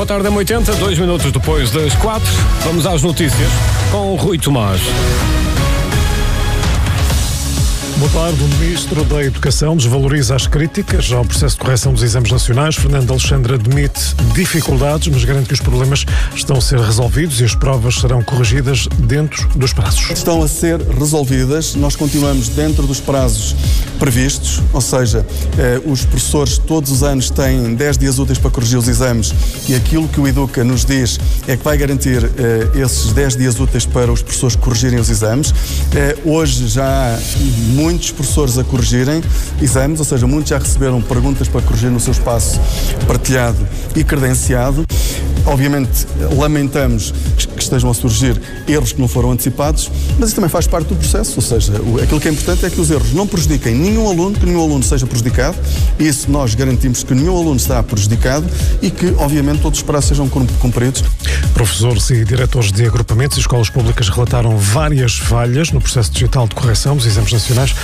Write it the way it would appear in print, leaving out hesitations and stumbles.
Boa tarde, M80, 2 minutos depois das 4. Vamos às notícias com o Rui Tomás. Boa tarde. O Ministro da Educação desvaloriza as críticas ao processo de correção dos exames nacionais. Fernando Alexandre admite dificuldades, mas garante que os problemas estão a ser resolvidos e as provas serão corrigidas dentro dos prazos. Estão a ser resolvidas, nós continuamos dentro dos prazos previstos, ou seja, os professores todos os anos têm 10 dias úteis para corrigir os exames e aquilo que o Educa nos diz é que vai garantir esses 10 dias úteis para os professores corrigirem os exames. Hoje já há muitos professores a corrigirem exames, ou seja, muitos já receberam perguntas para corrigir no seu espaço partilhado e credenciado. Obviamente, lamentamos que estejam a surgir erros que não foram antecipados, mas isso também faz parte do processo, ou seja, aquilo que é importante é que os erros não prejudiquem nenhum aluno, que nenhum aluno seja prejudicado. Isso nós garantimos que nenhum aluno está prejudicado e que, obviamente, todos os prazos sejam cumpridos. Professores e diretores de agrupamentos e escolas públicas relataram várias falhas no processo digital de correção dos exames nacionais.